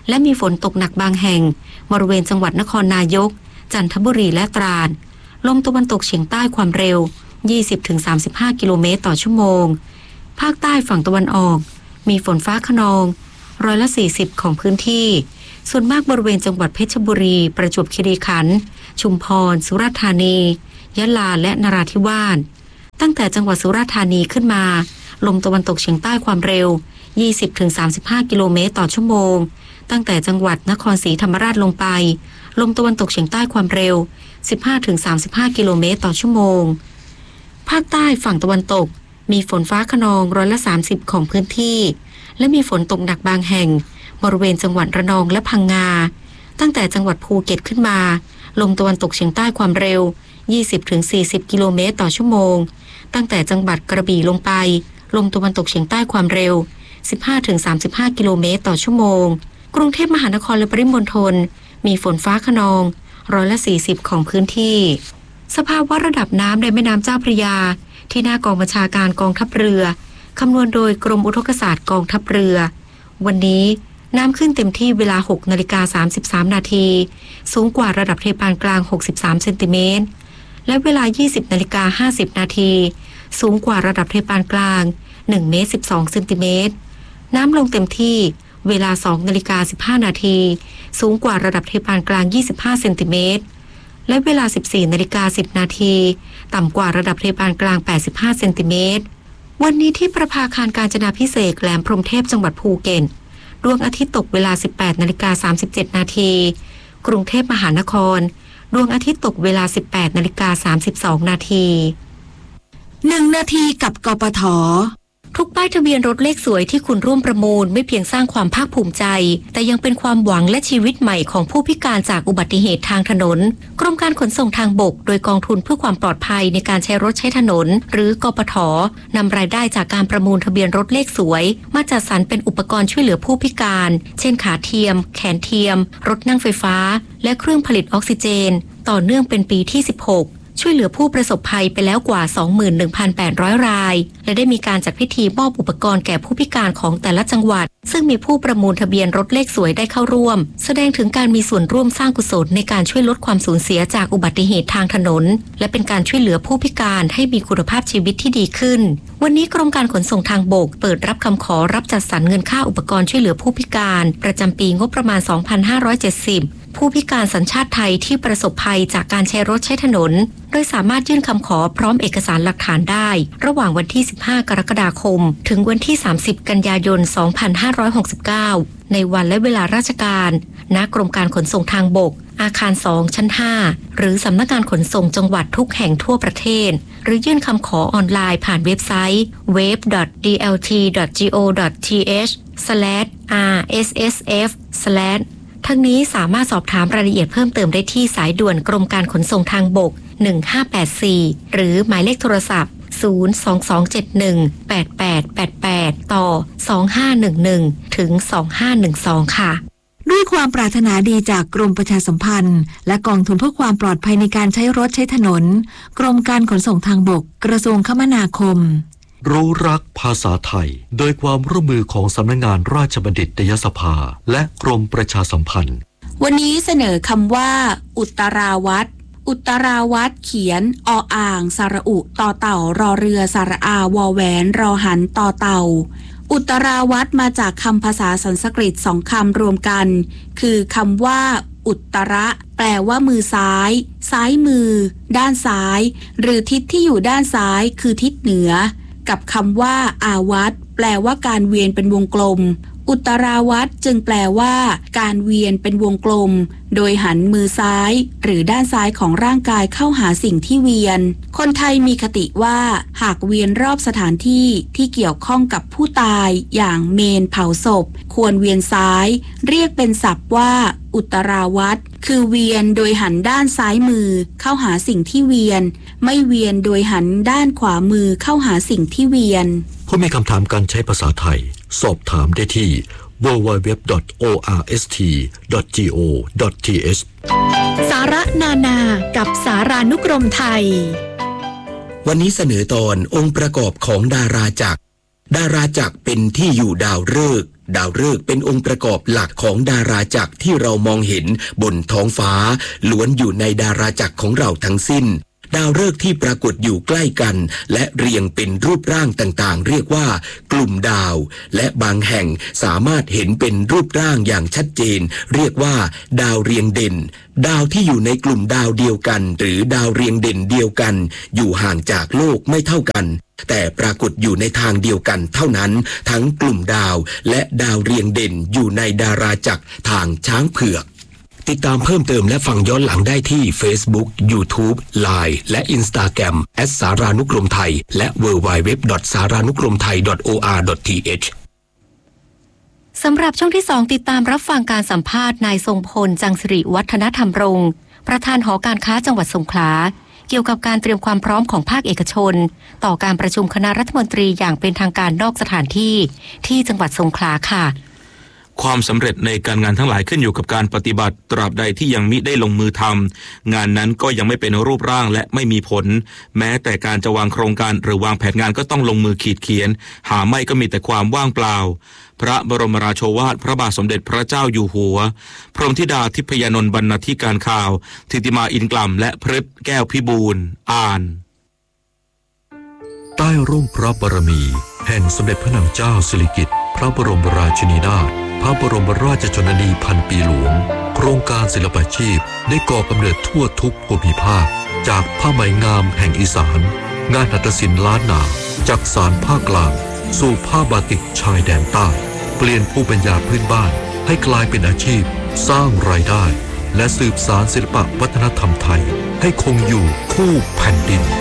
และมีฝนตกหนักบางแห่งบริเวณจังหวัดนครนายกจันทบุรีและตราดลมตะวันตกเฉียงใต้ความเร็ว ยี่สิบถึงสามสิบห้า กิโลเมตรต่อชั่วโมงภาคใต้ฝั่งตะวันออกมีฝนฟ้าคะนองร้อยละสี่สิบของพื้นที่ส่วนมากบริเวณจังหวัดเพชรบุรีประจวบคีรีขันธ์ชุมพรสุราษฎร์ธานียะลาและนราธิวาสตั้งแต่จังหวัดสุราษฎร์ธานีขึ้นมาลมตะวันตกเฉียงใต้ความเร็ว ยี่สิบถึงสามสิบห้า กิโลเมตรต่อชั่วโมงตั้งแต่จังหวัดนครศรีธรรมราชลงไปลมตะวันตกเฉียงใต้ความเร็ว สิบห้าถึงสามสิบห้า กิโลเมตรต่อชั่วโมงภาคใต้ฝั่งตะวันตกมีฝนฟ้าคะนองร้อยละสามสิบของพื้นที่และมีฝนตกหนักบางแห่งบริเวณจังหวัดระนองและพังงาตั้งแต่จังหวัดภูเก็ตขึ้นมาลมตะวันตกเฉียงใต้ความเร็ว ยี่สิบถึงสี่สิบ กิโลเมตรต่อชั่วโมงตั้งแต่จังหวัดกระบี่ลงไปลมตะวันตกเฉียงใต้ความเร็ว สิบห้าถึงสามสิบห้า กิโลเมตรต่อชั่วโมงกรุงเทพมหานครและปริมณฑลมีฝนฟ้าคะนองร้อยละสี่สิบของพื้นที่สภาวะระดับน้ำในแม่น้ำเจ้าพระยาที่หน้ากองบัญชาการกองทัพเรือคำนวณโดยกรมอุทกศาสตร์กองทัพเรือวันนี้น้ำขึ้นเต็มที่เวลา หกนาฬิกาสามสิบสาม นาทีสูงกว่าระดับเทปานกลางหกสิบสามเซนติเมตรและเวลา ยี่สิบนาฬิกาห้าสิบ นาทีสูงกว่าระดับเทปานกลางหนึ่งเมตรสิบสองเซนติเมตรน้ำลงเต็มที่เวลา สองนาฬิกาสิบห้า นาทีสูงกว่าระดับเทปานกลางยี่สิบห้าเซนติเมตรและเวลา สิบสี่นาฬิกาสิบ นาทีต่ำกว่าระดับเทปานกลางแปดสิบห้าเซนติเมตรวันนี้ที่ประภาคารกาญจนาภิเษกแหลมพรหมเทพจังหวัดภูเก็ตดวงอาทิตย์ตกเวลา สิบแปดนาฬิกาสามสิบเจ็ด นาทีกรุงเทพมหานครดวงอาทิตย์ตกเวลา สิบแปดนาฬิกาสามสิบสอง นาทีหนึ่งนาทีกับกปท.ทุกป้ายทะเบียนรถเลขสวยที่คุณร่วมประมูลไม่เพียงสร้างความภาคภูมิใจแต่ยังเป็นความหวังและชีวิตใหม่ของผู้พิการจากอุบัติเหตุทางถนนกรมการขนส่งทางบกโดยกองทุนเพื่อความปลอดภัยในการใช้รถใช้ถนนหรือกปท.นำรายได้จากการประมูลทะเบียนรถเลขสวยมาจัดสรรเป็นอุปกรณ์ช่วยเหลือผู้พิการเช่นขาเทียมแขนเทียมรถนั่งไฟฟ้าและเครื่องผลิตออกซิเจนต่อเนื่องเป็นปีที่สิบหกช่วยเหลือผู้ประสบภัยไปแล้วกว่า สองหมื่นหนึ่งพันแปดร้อย รายและได้มีการจัดพิธีมอบอุปกรณ์แก่ผู้พิการของแต่ละจังหวัดซึ่งมีผู้ประมูลทะเบียนรถเลขสวยได้เข้าร่วมแสดงถึงการมีส่วนร่วมสร้างกุศลในการช่วยลดความสูญเสียจากอุบัติเหตุทางถนนและเป็นการช่วยเหลือผู้พิการให้มีคุณภาพชีวิตที่ดีขึ้นวันนี้กรมการขนส่งทางบกเปิดรับคำขอรับจัดสรรเงินค่าอุปกรณ์ช่วยเหลือผู้พิการประจำปีงบประมาณ สองพันห้าร้อยเจ็ดสิบผู้พิการสัญชาติไทยที่ประสบภัยจากการใช้รถใช้ถนนโดยสามารถยื่นคำขอพร้อมเอกสารหลักฐานได้ระหว่างวันที่สิบห้ากรกฎาคมถึงวันที่สามสิบกันยายนสองพันห้าร้อยหกสิบเก้าในวันและเวลาราชการณกรมการขนส่งทางบกอาคารสองชั้นห้าหรือสำนักงานขนส่งจังหวัดทุกแห่งทั่วประเทศหรือยื่นคำขอออนไลน์ผ่านเว็บไซต์ เวฟ ดอท ดี แอล ที ดอท จี โอ ดอท ที เอช สแลช อาร์ เอส เอส เอฟ สแลช ทั้งนี้สามารถสอบถามรายละเอียดเพิ่มเติมได้ที่สายด่วนกรมการขนส่งทางบกหนึ่งห้าแปดสี่หรือหมายเลขโทรศัพท์ศูนย์ สอง สอง เจ็ด หนึ่ง แปด แปด แปด แปดต่อสองห้าหนึ่งหนึ่งถึงสองห้าหนึ่งสองค่ะด้วยความปรารถนาดีจากกรมประชาสัมพันธ์และกองทุนเพื่อความปลอดภัยในการใช้รถใช้ถนนกรมการขนส่งทางบกกระทรวงคมนาคมรู้รักภาษาไทยโดยความร่วมมือของสำนักงานราชบัณฑิตยสภาและกรมประชาสัมพันธ์วันนี้เสนอคำว่าอุตราวัดอุตราวัดเขียนออ่างสระอุต่อเต่ารอเรือสระอาวอแหวนรอหันต่อเต่าอุตราวัดมาจากคำภาษาสันสกฤตสองคำรวมกันคือคำว่าอุตระแปลว่ามือซ้ายซ้ายมือด้านซ้ายหรือทิศที่อยู่ด้านซ้ายคือทิศเหนือกับคำว่าอาวัตแปลว่าการเวียนเป็นวงกลมอุตราวัตจึงแปลว่าการเวียนเป็นวงกลมโดยหันมือซ้ายหรือด้านซ้ายของร่างกายเข้าหาสิ่งที่เวียนคนไทยมีคติว่าหากเวียนรอบสถานที่ที่เกี่ยวข้องกับผู้ตายอย่างเมนเผาศพควรเวียนซ้ายเรียกเป็นศัพท์ว่าอุตราวัตคือเวียนโดยหันด้านซ้ายมือเข้าหาสิ่งที่เวียนไม่เวียนโดยหันด้านขวามือเข้าหาสิ่งที่เวียนผู้มีคำถามการใช้ภาษาไทยสอบถามได้ที่ ดับเบิลยู ดับเบิลยู ดับเบิลยู ดอท โอ อาร์ เอส ที ดอท จี โอ ดอท ที เอชสาระนานากับสารานุกรมไทยวันนี้เสนอตอนองค์ประกอบของดาราจักรดาราจักรเป็นที่อยู่ดาวฤกษ์ดาวฤกษ์เป็นองค์ประกอบหลักของดาราจักรที่เรามองเห็นบนท้องฟ้าล้วนอยู่ในดาราจักรของเราทั้งสิ้นดาวฤกษ์ที่ปรากฏอยู่ใกล้กันและเรียงเป็นรูปร่างต่างๆเรียกว่ากลุ่มดาวและบางแห่งสามารถเห็นเป็นรูปร่างอย่างชัดเจนเรียกว่าดาวเรียงเด่นดาวที่อยู่ในกลุ่มดาวเดียวกันหรือดาวเรียงเด่นเดียวกันอยู่ห่างจากโลกไม่เท่ากันแต่ปรากฏอยู่ในทางเดียวกันเท่านั้นทั้งกลุ่มดาวและดาวเรียงเด่นอยู่ในดาราจักรทางช้างเผือกติดตามเพิ่มเติมและฟังย้อนหลังได้ที่ Facebook YouTube ไลน์ และ Instagram แอท สารานุกรมไทยและ ดับเบิลยู ดับเบิลยู ดับเบิลยู ดอท สารานุกรมไทย ดอท โอ อาร์ ดอท ที เอชสำหรับช่วงที่สองติดตามรับฟังการสัมภาษณ์นายทรงพลจังสิริวัฒนธรรมรงค์ประธานหอการค้าจังหวัดสงขลาเกี่ยวกับการเตรียมความพร้อมของภาคเอกชนต่อการประชุมคณะรัฐมนตรีอย่างเป็นทางการนอกสถานที่ที่จังหวัดสงขลาค่ะความสำเร็จในการงานทั้งหลายขึ้นอยู่กับการปฏิบัติตราบใดที่ยังมิได้ลงมือทำงานนั้นก็ยังไม่เป็นรูปร่างและไม่มีผลแม้แต่การจะวางโครงการหรือวางแผนงานก็ต้องลงมือขีดเขียนหาไม่ก็มีแต่ความว่างเปล่าพระบรมราโชวาทพระบาทสมเด็จพระเจ้าอยู่หัวพรหมธิดาทิพยานนท์บรรณาธิการข่าวธิติมาอินกล่ำและพฤทธิ์แก้วพิบูลอ่านใต้ร่มพระบารมีแห่งสมเด็จพระนางเจ้าสิริกิติ์พระบรมราชินีนาถพระบรมราชชนนีพันปีหลวงโครงการศิลปาชีพได้ก่อกำเนิดทั่วทุกภูมิภาคจากผ้าไหมงามแห่งอีสานงานหัตถศิลป์ล้านนาจากสารภาคกลางสู่ผ้าบาติกชายแดนใต้เปลี่ยนภูมิปัญญาพื้นบ้านให้กลายเป็นอาชีพสร้างรายได้และสืบสานศิลปวัฒนธรรมไทยให้คงอยู่คู่แผ่นดิน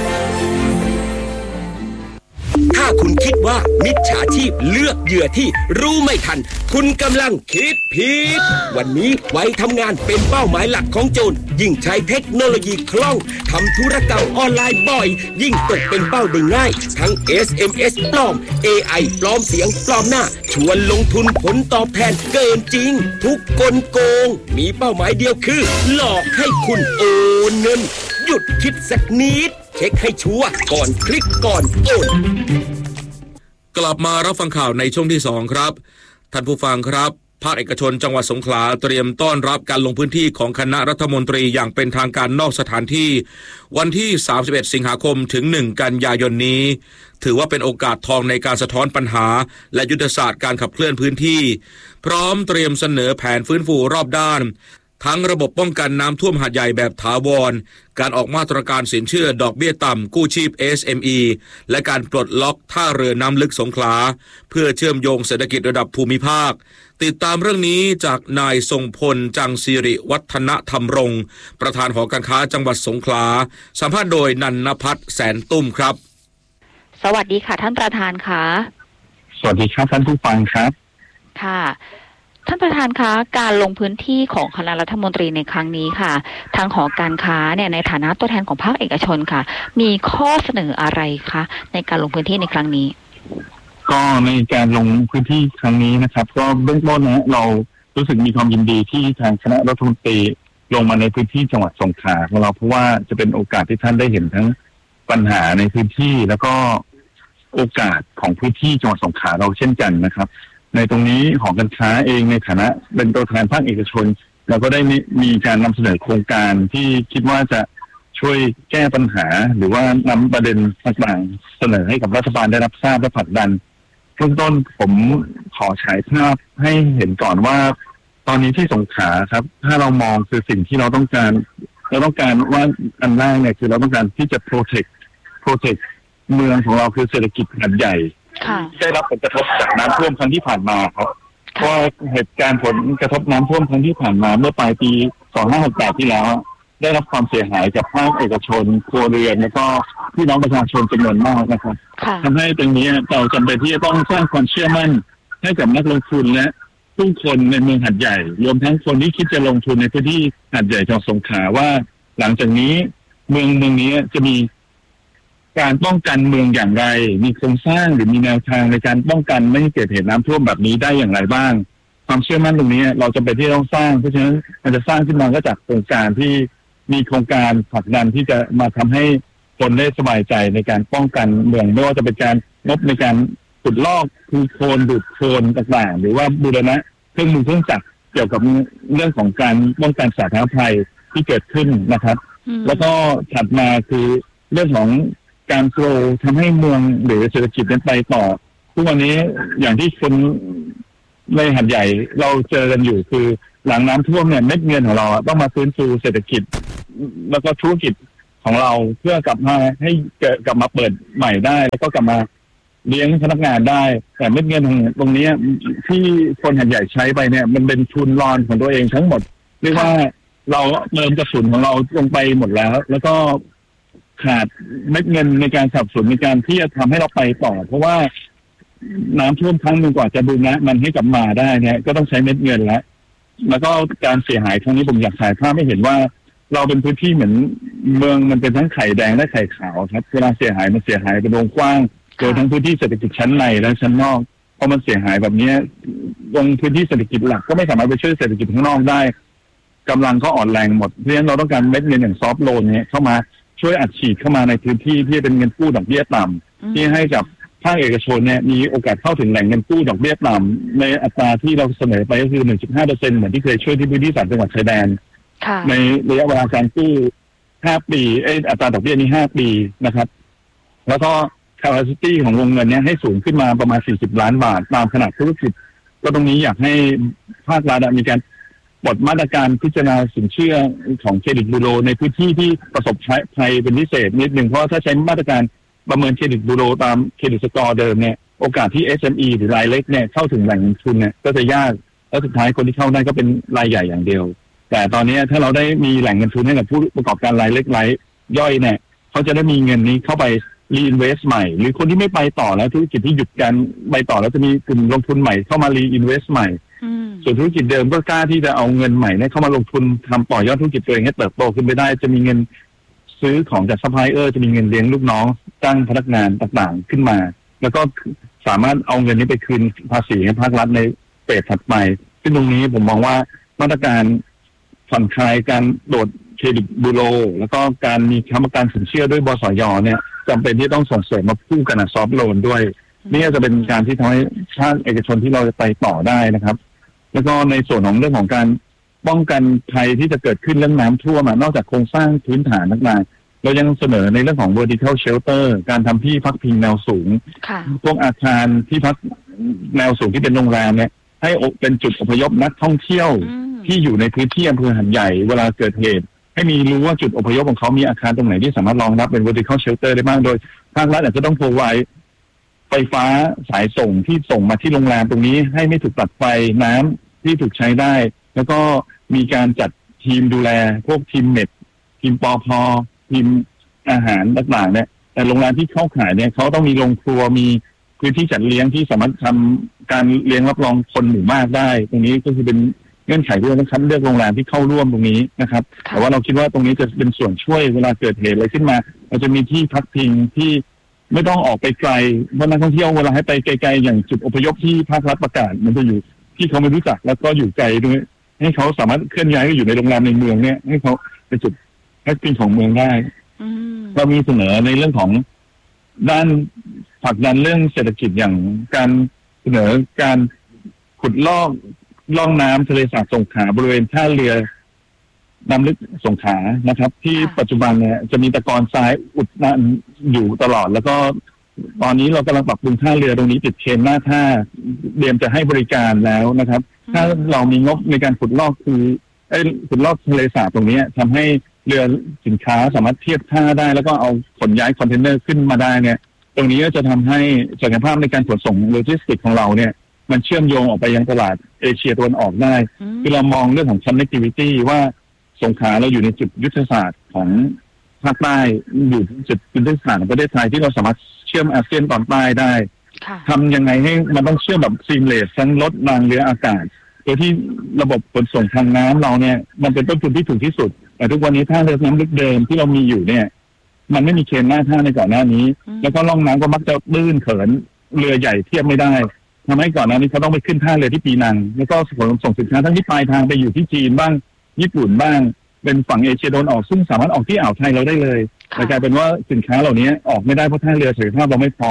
ถ้าคุณคิดว่ามิจฉาชีพเลือกเหยื่อที่รู้ไม่ทันคุณกำลังคิดผิดวันนี้ไว้ทำงานเป็นเป้าหมายหลักของโจรยิ่งใช้เทคโนโลยีคล่องทำธุรกรรมออนไลน์บ่อยยิ่งตกเป็นเป้าได้ง่ายทั้ง เอส เอ็ม เอส ปลอม เอ ไอ ปลอมเสียงปลอมหน้าชวนลงทุนผลตอบแทนเกินจริงทุกกลโกงมีเป้าหมายเดียวคือหลอกให้คุณโอนเงินหยุดคิดสักนิดเช็คให้ชัวร์ก่อนคลิกก่อนโอนกลับมารับฟังข่าวในช่วงที่สองครับท่านผู้ฟังครับภาคเอกชนจังหวัดสงขลาเตรียมต้อนรับการลงพื้นที่ของคณะรัฐมนตรีอย่างเป็นทางการนอกสถานที่วันที่สามสิบเอ็ดสิงหาคมถึงหนึ่งกันยายนนี้ถือว่าเป็นโอกาสทองในการสะท้อนปัญหาและยุทธศาสตร์การขับเคลื่อนพื้นที่พร้อมเตรียมเสนอแผนฟื้นฟูรอบด้านทั้งระบบป้องกันน้ำท่วมหาดใหญ่แบบถาวรการออกมาตรการสินเชื่อดอกเบี้ยต่ำกู้ชีพ เอส เอ็ม อี และการปลดล็อกท่าเรือน้ำลึกสงขลาเพื่อเชื่อมโยงเศรษฐกิจระดับภูมิภาคติดตามเรื่องนี้จากนายทรงพลจังสิริวัฒนธรรมรงค์ประธานหอการค้าจังหวัดสงขลาสัมภาษณ์โดยนันนภัทรแสนตุ้มครับสวัสดีค่ะท่านประธานค่ะสวัสดีครับท่านผู้ฟังครับค่ะท่านประธานคะการลงพื้นที่ของคณะรัฐมนตรีในครั้งนี้ค่ะทางหอการค้าเนี่ยในฐานะตัวแทนของภาคเอกชนค่ะมีข้อเสนออะไรคะในการลงพื้นที่ในครั้งนี้ก็ในการลงพื้นที่ครั้งนี้นะครับก็เบื้องต้นนะเรารู้สึกมีความยินดีที่ทางคณะรัฐมนตรีลงมาในพื้นที่จังหวัดสงขลาของเราเพราะว่าจะเป็นโอกาสที่ท่านได้เห็นทั้งปัญหาในพื้นที่แล้วก็โอกาสของพื้นที่จังหวัดสงขลาเราเช่นกันนะครับในตรงนี้หอการค้าเองในฐานะเป็นตัวแทนภาคเอกชนเราก็ได้มีการนำเสนอโครงการที่คิดว่าจะช่วยแก้ปัญหาหรือว่านำประเด็นต่างๆเสนอให้กับรัฐบาลได้รับทราบและผลักดันเบื้องต้นผมขอฉายภาพให้เห็นก่อนว่าตอนนี้ที่สงขลาครับถ้าเรามองคือสิ่งที่เราต้องการเราต้องการว่าอันแรกเนี่ยคือเราต้องการที่จะ protect protect เมืองของเราคือเศรษฐกิจขนาดใหญ่ได้รับผลกระทบจากน้ำท่วมครั้งที่ผ่านมาครับเพราะเหตุการณ์ผลกระทบน้ำท่วมครั้งที่ผ่านมาเมื่อปลายปีสองพันห้าร้อยหกสิบแปดที่แล้วได้รับความเสียหายจากภาคเอกชนครัวเรือนแล้วก็พี่น้องประชาชนจำนวนมากนะครับทำให้ตรงนี้เราจำเป็นที่จะต้องสร้างความเชื่อมั่นให้กับนักลงทุนและทุกคนในเมืองหาดใหญ่รวมทั้งคนที่คิดจะลงทุนในพื้นที่หาดใหญ่จังหวัดสงขลาว่าหลังจากนี้เมืองเมืองนี้จะมีการป้องกันเมืองอย่างไรมีโครงสร้างหรือมีแนวทางในการป้องกันไม่ให้เกิดเหตุน้ำท่วมแบบนี้ได้อย่างไรบ้างความเชื่อมั่นตรงนี้เราจำเป็นที่ต้องสร้างเพราะฉะนั้นมันจะสร้างขึ้นมาก็จากโครงการที่มีโครงการผลักดันที่จะมาทำให้คนได้สบายใจในการป้องกันเมืองไม่ว่าจะเป็นการงบในการขุดลอกคือโคลนดูดโคลนต่างๆหรือว่าบูรณะเครื่องมือเครื่องจักรเกี่ยวกับเรื่องของการป้องกันสาธารณภัยที่เกิดขึ้นนะครับแล้วก็ถัดมาคือเรื่องของการโกรทำให้เมืองหรือเศรษฐกิจนั้นไปต่อทุกวันนี้อย่างที่คนในหาดใหญ่เราเจอกันอยู่คือหลังน้ำท่วมเนี่ยเม็ดเงินของเราต้องมาฟื้นฟูเศรษฐกิจแล้วก็ธุรกิจของเราเพื่อกลับมาให้เกิดกลับมาเปิดใหม่ได้แล้วก็กลับมาเลี้ยงพนักงานได้แต่เม็ดเงินตรงนี้ที่คนหาดใหญ่ใช้ไปเนี่ยมันเป็นทุนรอนของตัวเองทั้งหมดเรียกว่าเราเติมกระสุนของเราลงไปหมดแล้วแล้วก็ขาดเม็ดเงินในการสนับสนุนในการที่จะทำให้เราไปต่อเพราะว่าน้ำท่วมครั้งหนึ่งกว่าจะบูรณะมันให้กลับมาได้เนี่ยก็ต้องใช้เม็ดเงินแล้วแล้วก็การเสียหายครั้งนี้ผมอยากถ่ายภาพให้เห็นว่าเราเป็นพื้นที่เหมือนเมืองมันเป็นทั้งไข่แดงและไข่ขาวครับเวลาเสียหายมันเสียหายเป็นวงกว้างโดยทั้งพื้นที่เศรษฐกิจชั้นในและชั้นนอกพอมันเสียหายแบบนี้ตรงพื้นที่เศรษฐกิจหลักก็ไม่สามารถไปช่วยเศรษฐกิจข้างนอกได้กำลังก็อ่อนแรงหมดเพราะฉะนั้นเราต้องการเม็ดเงินอย่างซอฟท์โลนเนี่ยเข้ามาช่วยอัดฉีดเข้ามาในพื้นที่ที่เป็นเงินกู้ดอกเบี้ยต่ำที่ให้กับภาคเอกชนเนี่ยมีโอกาสเข้าถึงแหล่งเงินกู้ดอกเบี้ยต่ำในอัตราที่เราเสนอไปก็คือ หนึ่งจุดห้าเปอร์เซ็นต์ เหมือนที่เคยช่วยที่พื้นที่สามจังหวัดชายแดนในระยะเวลาการกู้ห้าปีเอออัตราดอกเบี้ยนี้ห้าปีนะครับแล้วก็ capacity ของวงเงินเนี้ยให้สูงขึ้นมาประมาณสี่สิบล้านบาทตามขนาดธุรกิจก็ตรงนี้อยากให้ภาครัฐมีการปลดมาตรการพิจารณาสินเชื่อของเครดิตบูโรในพื้นที่ที่ประสบภัยเป็นพิเศษนิดหนึ่งเพราะถ้าใช้มาตรการประเมินเครดิตบูโรตามเครดิตสกอร์เดิมเนี่ยโอกาสที่ เอส เอ็ม อี หรือรายเล็กเนี่ยเข้าถึงแหล่งเงินทุนเนี่ยก็จะยากแล้วสุดท้ายคนที่เข้าได้ก็เป็นรายใหญ่อย่างเดียวแต่ตอนนี้ถ้าเราได้มีแหล่งเงินทุนให้กับผู้ประกอบการรายเล็กรายย่อยเนี่ยเขาจะได้มีเงินนี้เข้าไปรีอินเวสต์ใหม่หรือคนที่ไม่ไปต่อแล้วธุรกิจที่หยุดการไปต่อแล้วจะมีกลุ่มลงทุนใหม่เข้ามารีอินเวสต์ใหม่ส่วนธุรกิจเดิมก็กล้าที่จะเอาเงินใหม่เข้ามาลงทุนทำต่อยอดธุรกิจตัวเองให้เติบโตขึ้นไปได้จะมีเงินซื้อของจากซัพพลายเออร์จะมีเงินเลี้ยงลูกน้องจ้างพนักงานต่างๆขึ้นมาแล้วก็สามารถเอาเงินนี้ไปคืนภาษีให้ภาครัฐในเฟสถัดไปซึ่งตรงนี้ผมมองว่ามาตรการผ่อนคลายการโดดเครดิตบูโรแล้วก็การมีค้ำประกันสินเชื่อด้วยบสยเนี่ยจำเป็นที่ต้องส่งเสริมมาคู่กันซอฟท์โลนด้วยนี่จะเป็นการที่ทำให้ภาคเอกชนที่เราจะไปต่อได้นะครับแล้วก็ในส่วนของเรื่องของการป้องกันภัยที่จะเกิดขึ้นเรื่องน้ำท่วมนอกจากโครงสร้างพื้นฐานต่างๆเรายังเสนอในเรื่องของ vertical shelter การทำที่พักพิงแนวสูงพวกอาคารที่พักแนวสูงที่เป็นโรงแรมเนี่ยให้เป็นจุดอพยพนักท่องเที่ยวที่อยู่ในพื้นที่อำเภอหัดใหญ่เวลาเกิดเหตุให้มีรู้ว่าจุดอพยพของเขามีอาคารตรงไหนที่สามารถรองรับเป็น vertical shelter ได้บ้างโดยภาครัฐอาจจะต้อง provide ไฟฟ้าสายส่งที่ส่งมาที่โรงแรมตรงนี้ให้ไม่ถูกตัดไฟน้ำที่ถูกใช้ได้แล้วก็มีการจัดทีมดูแลพวกทีมเม็ดทีมปอพอทีมอาหารต่างๆเนี่ยแต่โรงแรมที่เข้าขายเนี่ยเขาต้องมีโรงครัวมีพื้นที่จัดเลี้ยงที่สามารถทำการเลี้ยงรับรองคนหมู่มากได้ตรงนี้ก็คือเป็นเงื่อนไขที่เราต้องคัดเลือกโรงแรมที่เข้าร่วมตรงนี้นะครับแต่ว่าเราคิดว่าตรงนี้จะเป็นส่วนช่วยเวลาเกิดเหตุอะไรขึ้นมาเราจะมีที่พักพิงที่ไม่ต้องออกไปไกลเพราะนักท่องเที่ยวเวลาให้ไปไกลๆอย่างจุดอพยพที่ภาครัฐประกาศมันจะอยู่ที่เขาไม่รู้จักแล้วก็อยู่ไกลด้วยให้เขาสามารถเคลื่อนย้ายอยู่ในโรงแรมในเมืองเนี่ยให้เขาเป็นจุดแพ็คปิ้งของเมืองได้เรามีเสนอในเรื่องของด้านผลักดันเรื่องเศรษฐกิจอย่างการเสนอการขุดลอกล่องน้ำทะเลสาบสงขลาบริเวณท่าเรือน้ำลึกสงขลานะครับ ที่ปัจจุบันเนี่ยจะมีตะกอนทรายอุดน้ำอยู่ตลอดแล้วก็ตอนนี้เรากำลังปรับปรุงท่าเรือตรงนี้ติดเคนหน้าท่าเตรียมจะให้บริการแล้วนะครับ ถ้าเรามีงบในการขุดลอกคือไอ้ขุดลอกทะเลสาบตรงนี้ทำให้เรือสินค้าสามารถเทียบท่าได้แล้วก็เอาขนย้ายคอนเทนเนอร์ขึ้นมาได้เนี่ยตรงนี้ก็จะทำให้ศักยภาพในการขนส่งโลจิสติกของเราเนี่ยมันเชื่อมโยงออกไปยังตลาดเอเชียตะวันออกได้คือเรามองเรื่องของ connectivity ว่าสงขลาเราอยู่ในจุดยุทธศาสตร์ของภาคใต้อยู่จุดยุทธศาสตร์ของประเทศไทยที่เราสามารถเชื่อมอาเซียนตอนใต้ได้ทำยังไงให้มันต้องเชื่อมแบบซีมเลสทั้งรถรางเรืออากาศโดยที่ระบบขนส่งทางน้ำเราเนี่ยมันเป็นต้นทุนที่ถูกที่สุดแต่ทุกวันนี้ท่าเรือน้ำลึกเดิมที่เรามีอยู่เนี่ยมันไม่มีเคนหน้าท่าในก่อนหน้านี้แล้วก็ล่องน้ำก็มักจะลื่นเขินเรือใหญ่เทียบไม่ได้ทำให้ก่อนหน้านี้เขาต้องไปขึ้นท่าเรือที่ปีนังแล้วก็ขนส่งสินค้าทั้งที่ปลายทางไปอยู่ที่จีนบ้างญี่ปุ่นบ้างเป็นฝั่งเอเชียตะวันออกซึ่งสามารถออกที่อ่าวไทยเราได้เลยแต่กลายเป็นว่าสินค้าเหล่านี้ออกไม่ได้เพราะท่าเรือศักยภาพเราไม่พร้อม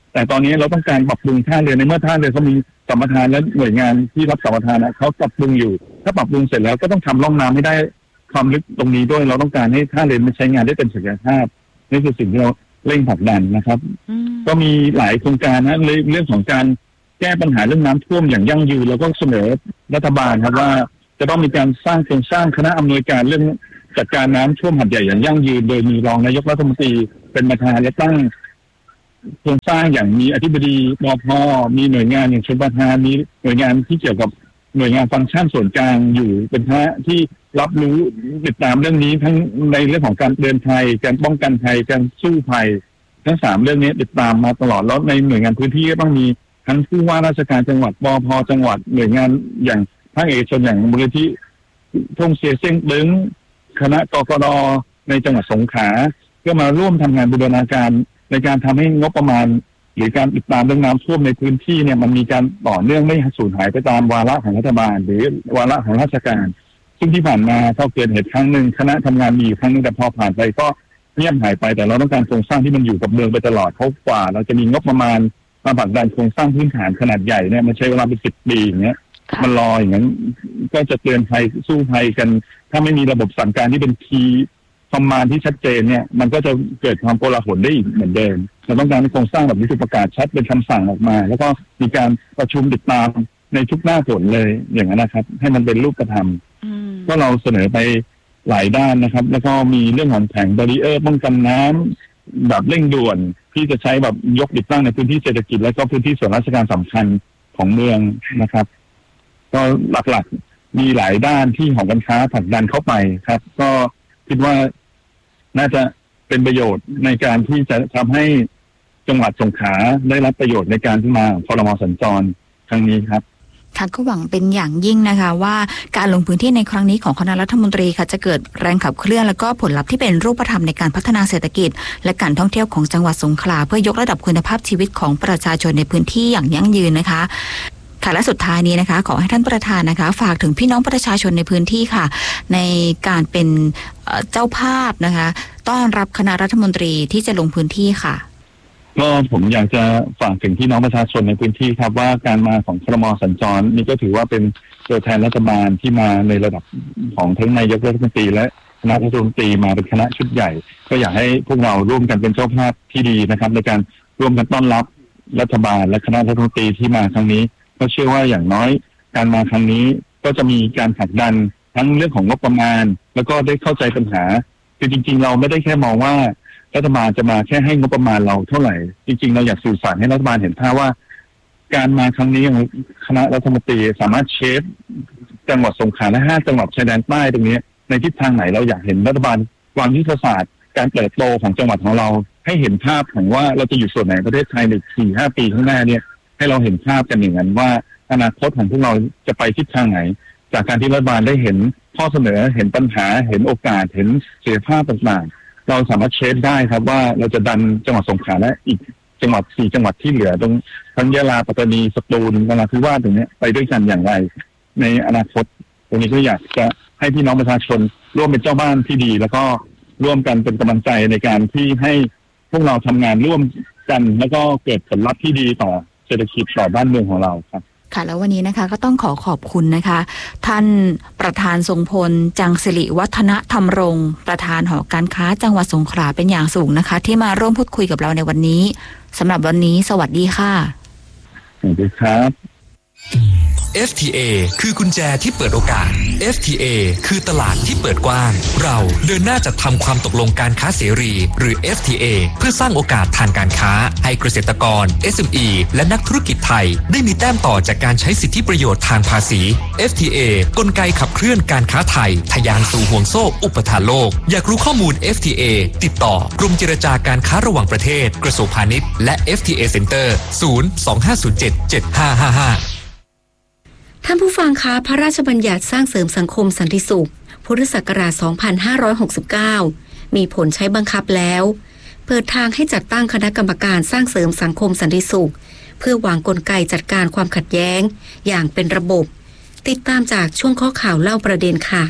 แต่ตอนนี้เราต้องการปรับปรุงท่าเรือในเมื่อท่าเรือเขามีสัมปทานและหน่วยงานที่รับสัมปทานนะเขาปรับปรุงอยู่ถ้าปรับปรุงเสร็จแล้วก็ต้องทำร่องน้ำให้ได้ความลึกตรงนี้ด้วยเราต้องการให้ท่าเรือมันใช้งานได้เป็นศักยภาพนี่คือสิ่งที่เราเร่งผลักดันนะครับก็มีหลายโครงการนะเรื่องของการแก้ปัญหาเรื่องน้ำท่วมอย่างยั่งยืนแล้วก็เสนอรัฐบาลครับว่าจะต้องมีการสร้างโครงสร้างคณะอำนวยการเรื่องจัดการน้ำท่วมหัดใหญ่อย่างยั่งยืนโดยมีรองนายกรัฐมนตรีเป็นประธานและตั้งโครงสร้างอย่างมีอธิบดีมพ.มีหน่วยงานอย่างชลประทานมีหน่วยงานที่เกี่ยวกับหน่วยงานฟังก์ชันส่วนกลางอยู่เป็นคณะที่รับรู้ติดตามเรื่องนี้ทั้งในเรื่องของการเตือนภัยการป้องกันภัยการสู้ภัยทั้งสามเรื่องนี้ติดตามมาตลอดแล้วในหน่วยงานพื้นที่ก็ต้องมีทั้งผู้ว่าราชการจังหวัดปภ.จังหวัดหน่วยงานอย่างภาคเอกชนอย่างมูลนิธิทงเสียเซ้งตึงคณะกกร.ในจังหวัดสงขลาก็มาร่วมทำงานบูรณาการในการทำให้งบประมาณหรือการติดตามเรื่องน้ำท่วมในพื้นที่เนี่ยมันมีการต่อเนื่องไม่สูญหายไปตามวาระของรัฐบาลหรือวาระของราชการซึ่งที่ผ่านมาพอเกิดเหตุครั้งหนึ่งคณะทำงานมีอยู่ครั้งนึงแต่พอผ่านไปก็เงียบหายไปแต่เราต้องการโครงสร้างที่มันอยู่กับเมืองไปตลอดเพราะกว่าเราจะมีงบประมาณมาผลักดันโครงสร้างพื้นฐานขนาดใหญ่เนี่ยมันใช้เวลาเป็นสิบปีอย่างเงี้ยมันรออย่างนั้นก็จะเตือนภัยสู้ภัยกันถ้าไม่มีระบบสั่งการที่เป็นคีย์คอมมานด์ที่ชัดเจนเนี่ยมันก็จะเกิดความโกลาหลได้อีกเหมือนเดิมเราต้องการให้โครงสร้างแบบนี้ถูกประกาศชัดเป็นคำสั่งออกมาแล้วก็มีการประชุมติดตามในทุกหน้าฝนเลยอย่างนั้นนะครับให้มันเป็นรูปธรรมก็เราเสนอไปหลายด้านนะครับแล้วก็มีเรื่องของแผงบารีเออร์ป้องกันน้ำแบบเร่งด่วนที่จะใช้แบบยกติดตั้งในพื้นที่เศรษฐกิจและก็พื้นที่ส่วนราชการสำคัญของเมืองนะครับก็หลักๆมีหลายด้านที่หอการค้าผลักดันเข้าไปครับก็คิดว่าน่าจะเป็นประโยชน์ในการที่จะทำให้จังหวัดสงขลาได้รับประโยชน์ในการที่มาของพรม.สัญจรครั้งนี้ครับค่ะก็หวังเป็นอย่างยิ่งนะคะว่าการลงพื้นที่ในครั้งนี้ของคณะรัฐมนตรีค่ะจะเกิดแรงขับเคลื่อนและก็ผลลัพธ์ที่เป็นรูปธรรมในการพัฒนาเศรษฐกิจและการท่องเที่ยวของจังหวัดสงขลาเพื่อยกระดับคุณภาพชีวิตของประชาชนในพื้นที่อย่างยั่งยืนนะคะค่ะและสุดท้ายนี้นะคะขอให้ท่านประธานนะคะฝากถึงพี่น้องประชาชนในพื้นที่ค่ะในการเป็นเจ้าภาพนะคะต้อนรับคณะรัฐมนตรีที่จะลงพื้นที่ค่ะก็ผมอยากจะฝากถึงพี่น้องประชาชนในพื้นที่ครับว่าการมาของครม.สัญจรนี่ก็ถือว่าเป็นตัวแทนรัฐบาลที่มาในระดับของทั้งนายกรัฐมนตรีและคณะรัฐมนตรีมาเป็นคณะชุดใหญ่ก็อยากให้พวกเราร่วมกันเป็นเจ้าภาพที่ดีนะครับในการร่วมกันต้อนรับรัฐบาลและคณะรัฐมนตรีที่มาครั้งนี้ก็เชื่อว่าอย่างน้อยการมาครั้งนี้ก็จะมีการผลักดันทั้งเรื่องของงบประมาณแล้วก็ได้เข้าใจปัญหาคือจริงๆเราไม่ได้แค่มองว่ารัฐบาลจะมาแค่ให้งบประมาณเราเท่าไหร่จริงๆเราอยากสื่อสารให้รัฐบาลเห็นภาพว่าการมาครั้งนี้ของคณะรัฐมนตรีสามารถเชฟจังหวัดสงขลาและห้าจังหวัดชายแดนใต้ตรงนี้ในทิศทางไหนเราอยากเห็นรัฐบาลวางยุทธศาสตร์การเติบโตของจังหวัดของเราให้เห็นภาพของว่าเราจะอยู่ส่วนไหนประเทศไทยใน สี่ห้า ปีข้างหน้าเนี่ยให้เราเห็นภาพกันอย่างนั้นว่าอนาคตของพวกเราจะไปทิศทางไหนจากการที่รัฐบาลได้เห็นข้อเสนอเห็นปัญหาเห็นโอกาสเห็นเสียภาพต่างๆเราสามารถเชฟได้ครับว่าเราจะดันจังหวัดสงขลาและอีกจังหวัดสี่จังหวัดที่เหลือตรงทั้งยะลาปัตตานีสตูลนราธิวาสตรงนี้ไปด้วยกันอย่างไรในอนาคตตรงนี้ก็อยากจะให้พี่น้องประชาชนร่วมเป็นเจ้าบ้านที่ดีแล้วก็ร่วมกันเป็นกำลังใจในการที่ให้พวกเราทำงานร่วมกันแล้วก็เกิดผลลัพธ์ที่ดีต่อเศรษฐกิจต่อบ้านเมืองของเราครับค่ะแล้ววันนี้นะคะก็ต้องขอขอบคุณนะคะท่านประธานทรงพลจังสิริวัฒนธรรมรงค์ประธานหอการค้าจังหวัดสงขลาเป็นอย่างสูงนะคะที่มาร่วมพูดคุยกับเราในวันนี้สำหรับวันนี้สวัสดีค่ะสวัสดีครับเอฟ ที เอ คือกุญแจที่เปิดโอกาส เอฟ ที เอ คือตลาดที่เปิดกว้างเราเดินหน้าจัดทำความตกลงการค้าเสรีหรือ เอฟ ที เอ เพื่อสร้างโอกาสทางการค้าให้เกษตรกร เอส เอ็ม อี และนักธุรกิจไทยได้มีแต้มต่อจากการใช้สิทธิประโยชน์ทางภาษี เอฟ ที เอ กลไกขับเคลื่อนการค้าไทยทะยานสู่ห่วงโซ่อุปทานโลกอยากรู้ข้อมูล เอฟ ที เอ ติดต่อกรมเจรจาการค้าระหว่างประเทศกระทรวงพาณิชย์และ เอฟ ที เอ Center ศูนย์ สอง ห้า ศูนย์ เจ็ด เจ็ด ห้า ห้า ห้าท่านผู้ฟังคะพระราชบัญญัติสร้างเสริมสังคมสันติสุขพุทธศักราช สองพันห้าร้อยหกสิบเก้า มีผลใช้บังคับแล้วเปิดทางให้จัดตั้งคณะกรรมการสร้างเสริมสังคมสันติสุขเพื่อวางกลไกจัดการความขัดแย้งอย่างเป็นระบบติดตามจากช่วงข้อข่าวเล่าประเด็นค่ะ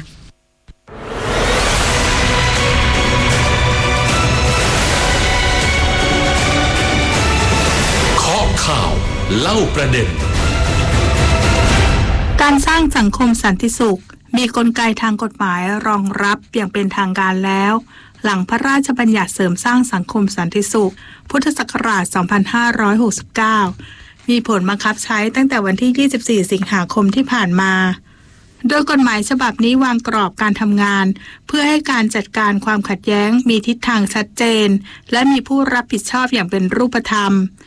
ข่าวเล่าประเด็นการสร้างสังคมสันติสุขมีกลไกทางกฎหมายรองรับอย่างเป็นทางการแล้วหลังพระราชบัญญัติเสริมสร้างสังคมสันติสุขพุทธศักราช สองพันห้าร้อยหกสิบเก้า มีผลบังคับใช้ตั้งแต่วันที่ ยี่สิบสี่ สิงหาคมที่ผ่านมาโดยกฎหมายฉบับนี้วางกรอบการทำงานเพื่อให้การจัดการความขัดแย้งมีทิศทางชัดเจนและมีผู้รับผิดชอบอย่างเป็นรูปธรรม